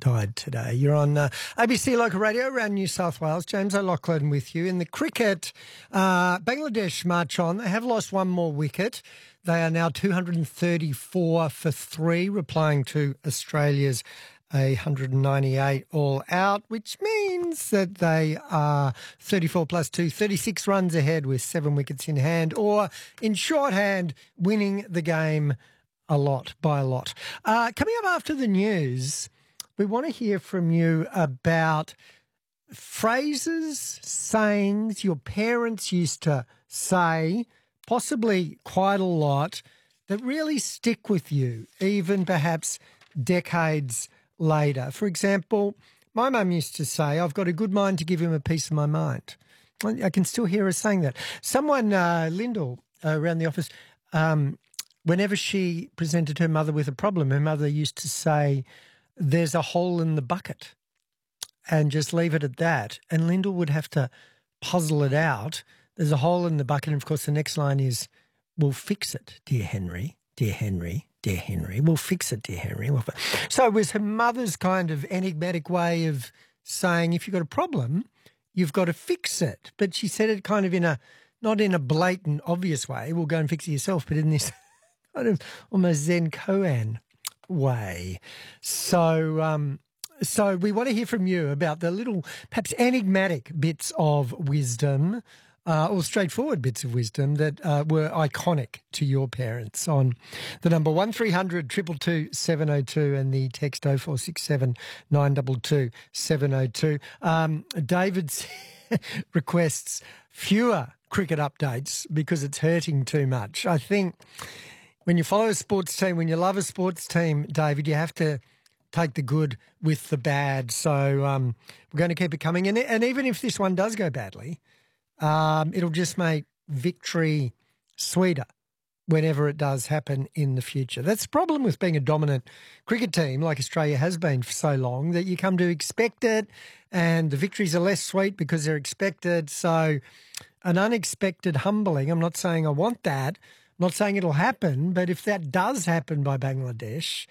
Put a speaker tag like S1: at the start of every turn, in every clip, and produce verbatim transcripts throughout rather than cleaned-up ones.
S1: died today. You're on uh, A B C Local Radio around New South Wales. James O'Loughlin with you. In the cricket, uh, Bangladesh march on. They have lost one more wicket. They are now two hundred thirty-four for three, replying to Australia's one hundred ninety-eight all out, which means that they are thirty-four plus two, thirty-six runs ahead with seven wickets in hand, or in shorthand, winning the game a lot, by a lot. Uh, coming up after the news, we want to hear from you about phrases, sayings your parents used to say, possibly quite a lot, that really stick with you, even perhaps decades later. For example, my mum used to say, I've got a good mind to give him a piece of my mind. I can still hear her saying that. Someone, uh, Lyndall, uh, around the office, um, whenever she presented her mother with a problem, her mother used to say, there's a hole in the bucket, and just leave it at that. And Lyndall would have to puzzle it out. There's a hole in the bucket, and of course the next line is, we'll fix it, dear Henry, dear Henry. Dear Henry, we'll fix it, dear Henry. So it was her mother's kind of enigmatic way of saying, if you've got a problem, you've got to fix it. But she said it kind of in a, not in a blatant, obvious way, we'll go and fix it yourself, but in this kind of almost Zen koan way. So, um, so we want to hear from you about the little, perhaps enigmatic bits of wisdom, Uh, or straightforward bits of wisdom that uh, were iconic to your parents on the number one three hundred two two two seven oh two and the text oh four six seven nine two two seven oh two. Um, David requests fewer cricket updates because it's hurting too much. I think when you follow a sports team, when you love a sports team, David, you have to take the good with the bad. So um, we're going to keep it coming. And, and even if this one does go badly, Um, it'll just make victory sweeter whenever it does happen in the future. That's the problem with being a dominant cricket team like Australia has been for so long, that you come to expect it and the victories are less sweet because they're expected. So an unexpected humbling, I'm not saying I want that, I'm not saying it'll happen, but if that does happen by Bangladesh,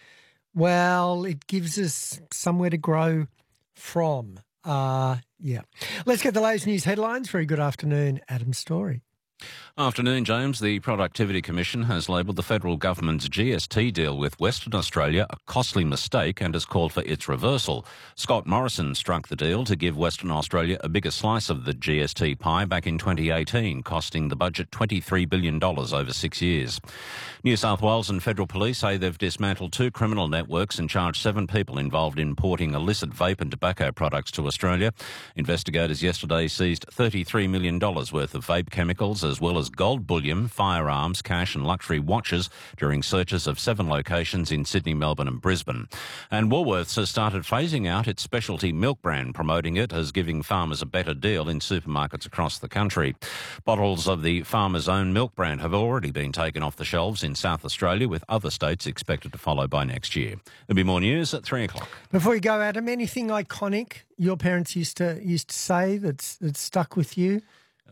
S1: well, it gives us somewhere to grow from. Uh, yeah. Let's get the latest news headlines. Very good afternoon, Adam Story.
S2: Afternoon, James. The Productivity Commission has labelled the federal government's G S T deal with Western Australia a costly mistake and has called for its reversal. Scott Morrison struck the deal to give Western Australia a bigger slice of the G S T pie back in twenty eighteen, costing the budget twenty-three billion dollars over six years. New South Wales and federal police say they've dismantled two criminal networks and charged seven people involved in importing illicit vape and tobacco products to Australia. Investigators yesterday seized thirty-three million dollars worth of vape chemicals as well as gold bullion, firearms, cash and luxury watches during searches of seven locations in Sydney, Melbourne and Brisbane. And Woolworths has started phasing out its specialty milk brand, promoting it as giving farmers a better deal in supermarkets across the country. Bottles of the Farmer's Own milk brand have already been taken off the shelves in South Australia, with other states expected to follow by next year. There'll be more news at three o'clock.
S1: Before you go, Adam, anything iconic your parents used to used to say that's, that's stuck with you?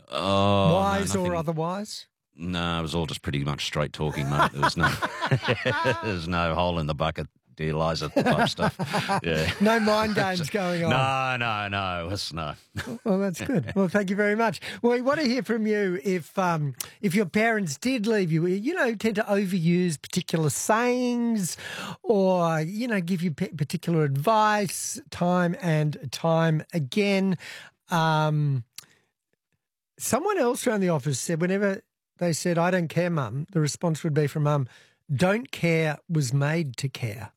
S2: Oh,
S1: Wise
S2: no,
S1: or otherwise?
S2: No, it was all just pretty much straight talking, mate. There was no, there's no hole in the bucket, dear Liza type stuff. Yeah.
S1: No mind games going on.
S2: No, no, no, it's no.
S1: Well, that's good. Well, thank you very much. Well, we want to hear from you if um, if your parents did leave you, you know, tend to overuse particular sayings or, you know, give you particular advice time and time again. Um Someone else around the office said whenever they said, I don't care, Mum, the response would be from Mum, don't care was made to care.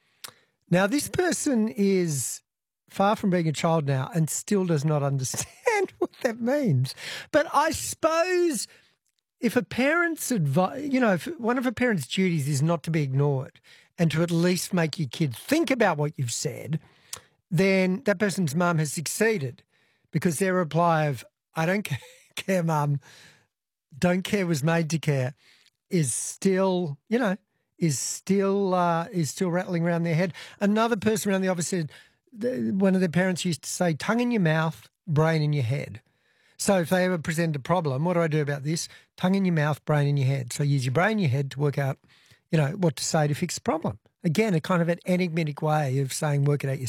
S1: Now, this person is far from being a child now and still does not understand what that means. But I suppose if a parent's advice, you know, if one of a parent's duties is not to be ignored and to at least make your kid think about what you've said, then that person's mum has succeeded, because their reply of, I don't care, care, Mum, don't care was made to care, is still, you know, is still uh, is still rattling around their head. Another person around the office said one of their parents used to say, tongue in your mouth, brain in your head. So if they ever present a problem, what do I do about this? Tongue in your mouth, brain in your head. So use your brain in your head to work out, you know, what to say to fix the problem. Again, a kind of an enigmatic way of saying work it out yourself.